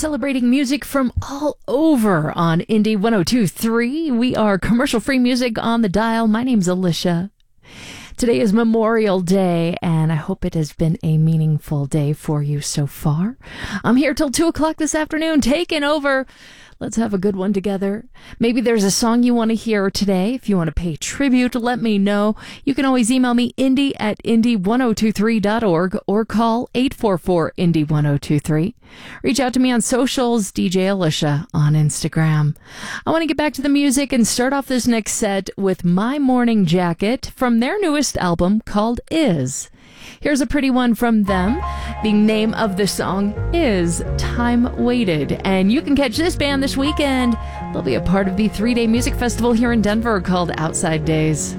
celebrating music from all over on Indie 102.3. We are commercial-free music on the dial. My name's Alicia. Today is Memorial Day, and I hope it has been a meaningful day for you so far. I'm here till 2 o'clock this afternoon, taking over. Let's have a good one together. Maybe there's a song you want to hear today. If you want to pay tribute, let me know. You can always email me, indie@indie1023.org, or call 844-INDIE1023. Reach out to me on socials, DJ Alicia on Instagram. I want to get back to the music and start off this next set with My Morning Jacket from their newest album called Is. Here's a pretty one from them. The name of the song is Time Waited, and you can catch this band this weekend. They'll be a part of the 3-day music festival here in Denver called Outside Days.